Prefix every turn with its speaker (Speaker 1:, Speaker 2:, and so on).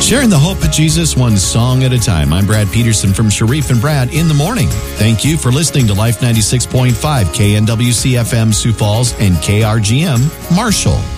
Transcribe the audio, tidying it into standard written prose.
Speaker 1: Sharing the hope of Jesus one song at a time. I'm Brad Peterson from Sharif and Brad in the morning. Thank you for listening to Life 96.5, KNWC FM Sioux Falls, and KRGM Marshall.